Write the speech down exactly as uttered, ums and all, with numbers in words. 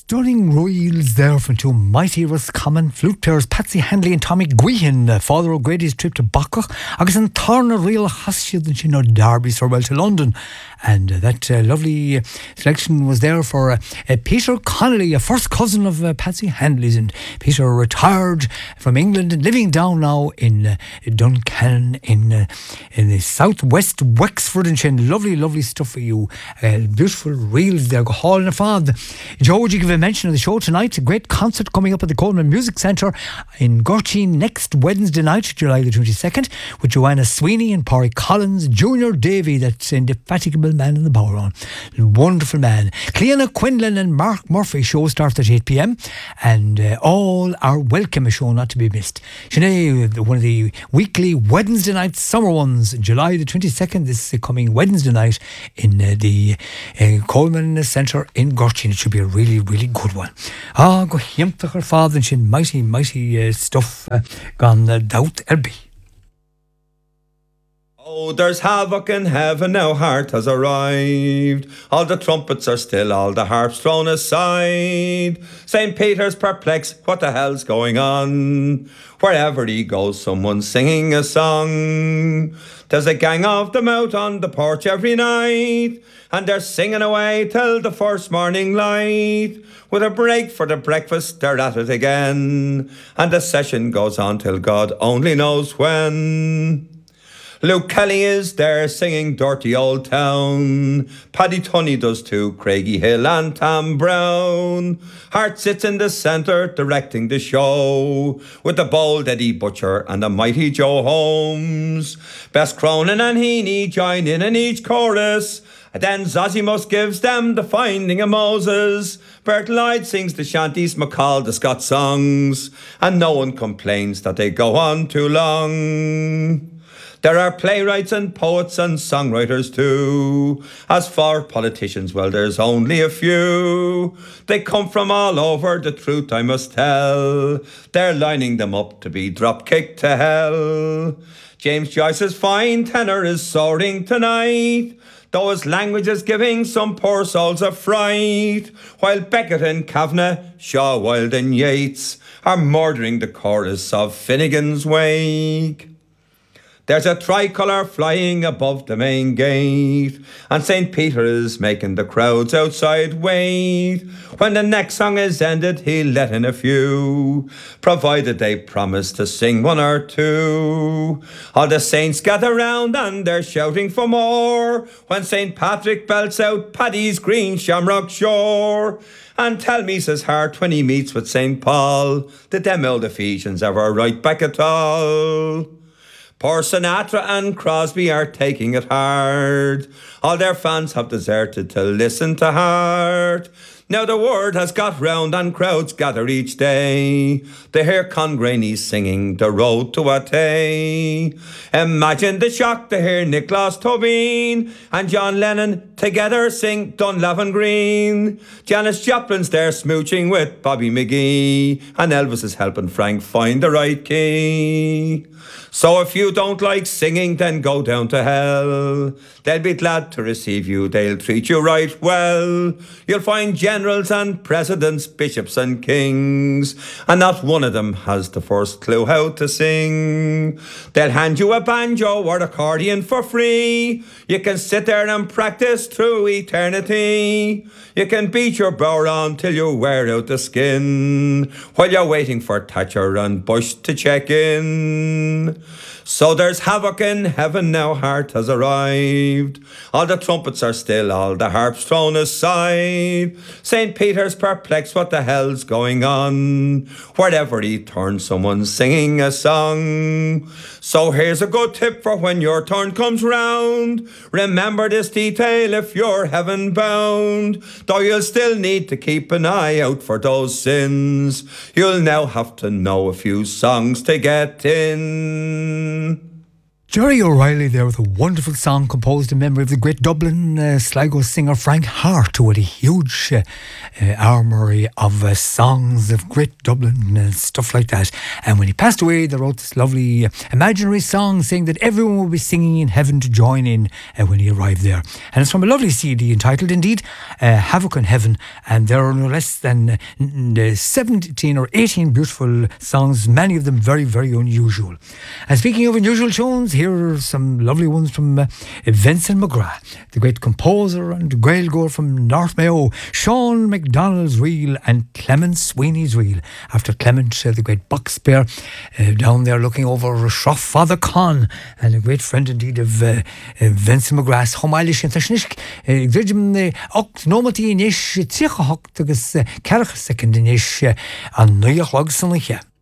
Stunning reels there from two mighty Roscommon flute players Patsy Handley and Tommy Guihan, uh, father O'Grady's trip to Bacach, agus an Tarna real hashiad and Shino Derby so well to London. And uh, that uh, lovely uh, selection was there for uh, uh, Peter Connolly, a first cousin of uh, Patsy Handley's. And Peter retired from England and living down now in uh, Duncannon in uh, in the southwest Wexford. And Shin, lovely, lovely stuff for you. Uh, beautiful reels there. Go hall in a fad. George, you give a mention of the show tonight. A great concert coming up at the Coleman Music Centre in Gortine next Wednesday night, July the twenty-second, with Joanna Sweeney and Parry Collins, Junior Davy, that's indefatigable man in the power on. Wonderful man. Cleana Quinlan and Mark Murphy show starts at eight p.m. and uh, all are welcome, a show not to be missed. Sinead, one of the weekly Wednesday night summer ones, July the twenty-second, this coming Wednesday night in uh, the uh, Coleman Centre in Gortine. It should be a really, really good one. Ah, go hiamtach ar fad and sin mighty, mighty uh, stuff uh, gone uh, doubt erby. Oh, there's havoc in heaven now, heart has arrived. All the trumpets are still, all the harps thrown aside. Saint Peter's perplexed, what the hell's going on? Wherever he goes, someone's singing a song. There's a gang of them out on the porch every night, and they're singing away till the first morning light. With a break for the breakfast, they're at it again, and the session goes on till God only knows when. Luke Kelly is there singing Dirty Old Town. Paddy Tunney does too, Craigie Hill and Tam Brown. Hart sits in the centre directing the show, with the bold Eddie Butcher and the mighty Joe Holmes. Bess Cronin and Heaney join in in each chorus. And then Zosimus gives them the Finding of Moses. Bert Lloyd sings the shanties, McCall the Scott songs, and no one complains that they go on too long. There are playwrights and poets and songwriters too. As for politicians, well, there's only a few. They come from all over, the truth I must tell. They're lining them up to be drop-kicked to hell. James Joyce's fine tenor is soaring tonight, though his language is giving some poor souls a fright, while Beckett and Kavanagh, Shaw, Wilde and Yeats are murdering the chorus of Finnegan's Wake. There's a tricolour flying above the main gate, and Saint Peter is making the crowds outside wait. When the next song is ended, he'll let in a few, provided they promise to sing one or two. All the saints gather round and they're shouting for more, when Saint Patrick belts out Paddy's green shamrock shore. And tell me, says Hart, when he meets with Saint Paul, did them old Ephesians ever write back at all? Poor Sinatra and Crosby are taking it hard. All their fans have deserted to listen to Hart. Now the word has got round and crowds gather each day. They hear Congraney singing The Road to Atay. Imagine the shock to hear Nicholas Tobin and John Lennon together sing Dunlavin Green. Janis Joplin's there smooching with Bobby McGee, and Elvis is helping Frank find the right key. So if you don't like singing, then go down to hell. They'll be glad to receive you, they'll treat you right well. You'll find generals and presidents, bishops and kings, and not one of them has the first clue how to sing. They'll hand you a banjo or accordion for free. You can sit there and practice through eternity. You can beat your brow on till you wear out the skin, while you're waiting for Thatcher and Bush to check in. So there's havoc in heaven now, Hart has arrived. All the trumpets are still, all the harps thrown aside. Saint Peter's perplexed, what the hell's going on? Wherever he turns, someone's singing a song. So here's a good tip for when your turn comes round. Remember this detail if you're heaven bound. Though you'll still need to keep an eye out for those sins, you'll now have to know a few songs to get in. Jerry O'Reilly there with a wonderful song composed in memory of the great Dublin uh, Sligo singer Frank Hart, who had a huge uh, uh, armoury of uh, songs of great Dublin and stuff like that. And when he passed away, they wrote this lovely uh, imaginary song saying that everyone will be singing in heaven to join in uh, when he arrived there. And it's from a lovely C D entitled, indeed, uh, Havoc in Heaven. And there are no less than uh, seventeen or eighteen beautiful songs, many of them very, very unusual. And speaking of unusual tunes, here are some lovely ones from uh, Vincent McGrath, the great composer and Gaelgore from North Mayo, Sean MacDonald's reel and Clement Sweeney's reel. After Clement, uh, the great box bear, uh, down there looking over Shroff Father Con, and a great friend indeed of uh, uh, Vincent McGrath, Homailish and Tashnisk, Gridjum Oct Nomati Nish, Tichahok, Tugus Carach second Nish, and Nuyach Logson.